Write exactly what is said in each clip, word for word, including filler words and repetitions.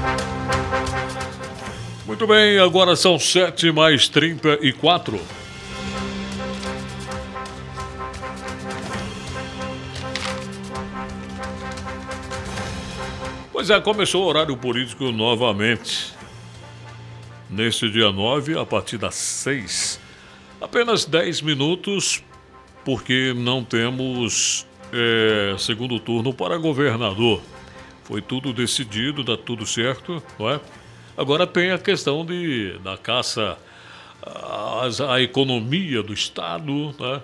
Muito bem, agora são sete mais trinta e quatro. Pois é, começou o horário político novamente. Neste dia nove, a partir das seis. Apenas dez minutos, porque não temos é, segundo turno para governador. Foi tudo decidido, dá tudo certo, não é? Agora tem a questão de, da caça à, à economia do Estado, né?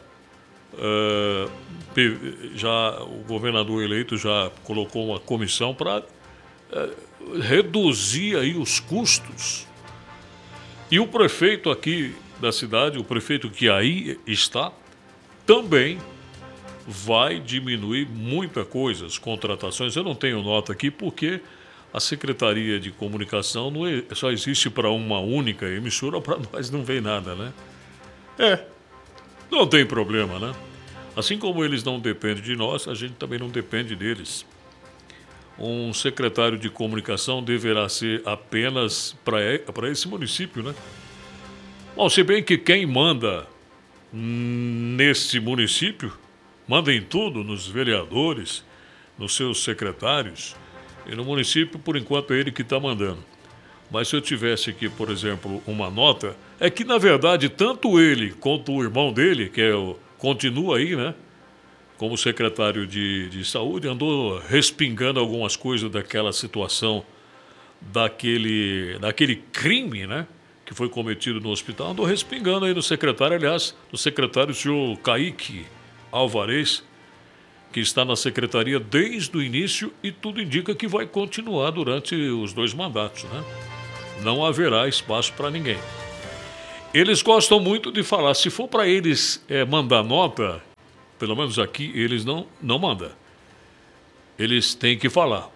É, já, o governador eleito já colocou uma comissão para é, reduzir aí os custos. E o prefeito aqui da cidade, o prefeito que aí está, também vai diminuir muita coisa, as contratações. Eu não tenho nota aqui porque a Secretaria de Comunicação não é, só existe para uma única emissora, para nós não vem nada, né? É, não tem problema, né? Assim como eles não dependem de nós, a gente também não depende deles. Um secretário de comunicação deverá ser apenas para esse município, né? Bom, se bem que quem manda nesse município, manda em tudo, nos vereadores, nos seus secretários, e no município, por enquanto, é ele que está mandando. Mas se eu tivesse aqui, por exemplo, uma nota, é que, na verdade, tanto ele quanto o irmão dele, que é o, continua aí, né? Como secretário de, de saúde, andou respingando algumas coisas daquela situação, daquele, daquele crime, né? Que foi cometido no hospital, andou respingando aí no secretário, aliás, no secretário, o senhor Kaique Alvarez, que está na secretaria desde o início e tudo indica que vai continuar durante os dois mandatos, né? Não haverá espaço para ninguém. Eles gostam muito de falar, se for para eles é, mandar nota, pelo menos aqui eles não, não mandam. Eles têm que falar.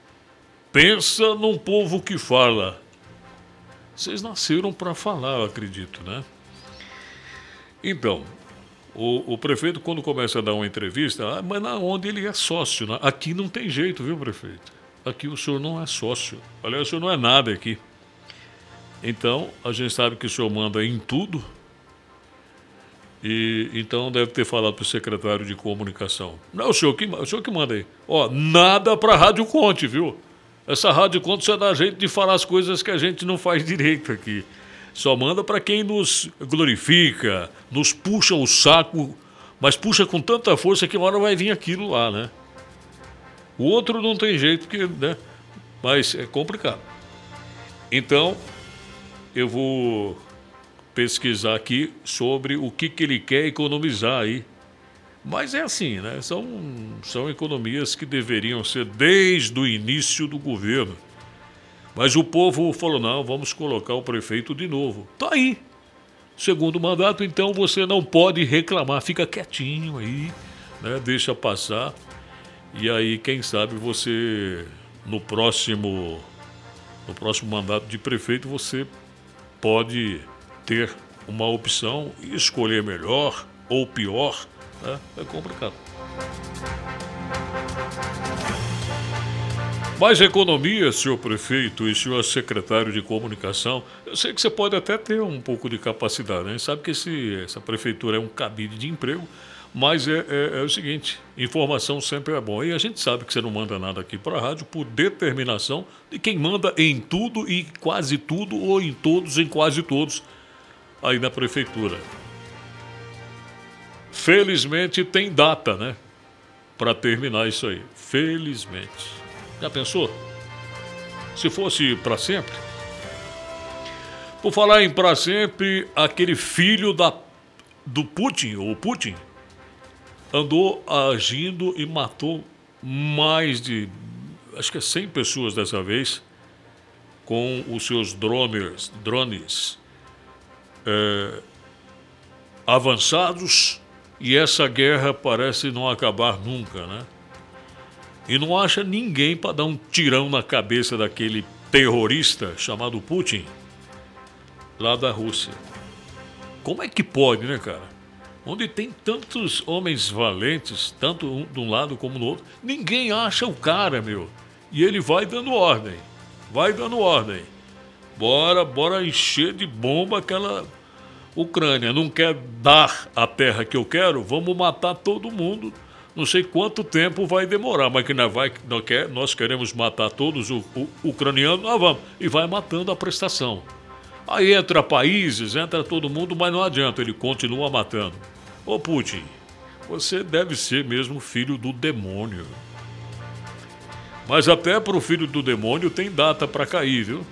Pensa num povo que fala. Vocês nasceram para falar, eu acredito, né? Então, o, o prefeito, quando começa a dar uma entrevista, ah, mas na onde ele é sócio, né? Aqui não tem jeito, viu, prefeito? Aqui o senhor não é sócio. Aliás, o senhor não é nada aqui. Então, a gente sabe que o senhor manda em tudo. E então deve ter falado para o secretário de comunicação. Não, o senhor que, o senhor que manda aí. Ó, nada para a Rádio Conte, viu? Essa Rádio Conte só dá jeito de falar as coisas que a gente não faz direito aqui. Só manda para quem nos glorifica, nos puxa o saco, mas puxa com tanta força que uma hora vai vir aquilo lá, né? O outro não tem jeito, que, né? Mas é complicado. Então, eu vou pesquisar aqui sobre o que, que ele quer economizar aí. Mas é assim, né? São, são economias que deveriam ser desde o início do governo. Mas o povo falou, não, vamos colocar o prefeito de novo. Tá aí. Segundo mandato, então você não pode reclamar. Fica quietinho aí, né? Deixa passar. E aí, quem sabe você, no próximo, no próximo mandato de prefeito, você pode ter uma opção e escolher melhor ou pior, né? É complicado. Mais economia, senhor prefeito e senhor secretário de comunicação. Eu sei que você pode até ter um pouco de capacidade, né? A gente sabe que esse, essa prefeitura é um cabide de emprego, mas é, é, é o seguinte, informação sempre é bom. E a gente sabe que você não manda nada aqui para a rádio por determinação de quem manda em tudo e quase tudo, ou em todos, em quase todos, aí na prefeitura. Felizmente tem data, né? Para terminar isso aí. Felizmente. Já pensou? Se fosse para sempre? Por falar em para sempre, aquele filho da, do Putin, ou Putin, andou agindo e matou mais de, acho que é cem pessoas dessa vez, com os seus drones, drones é, avançados, e essa guerra parece não acabar nunca, né? E não acha ninguém para dar um tirão na cabeça daquele terrorista chamado Putin, lá da Rússia. Como é que pode, né, cara? Onde tem tantos homens valentes, tanto um de um lado como do outro, ninguém acha o cara, meu. E ele vai dando ordem, vai dando ordem. Bora, bora encher de bomba aquela Ucrânia. Não quer dar a terra que eu quero? Vamos matar todo mundo. Não sei quanto tempo vai demorar, mas que nós, vai, nós, quer, nós queremos matar todos os ucranianos, nós vamos. E vai matando a prestação. Aí entra países, entra todo mundo, mas não adianta, ele continua matando. Ô Putin, você deve ser mesmo filho do demônio. Mas até para o filho do demônio tem data para cair, viu?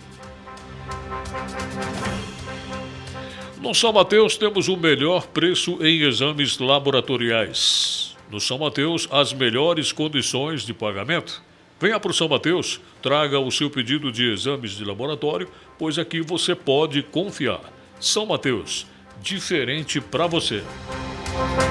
No São Mateus temos o melhor preço em exames laboratoriais. No São Mateus, as melhores condições de pagamento. Venha para o São Mateus, traga o seu pedido de exames de laboratório, pois aqui você pode confiar. São Mateus, diferente para você.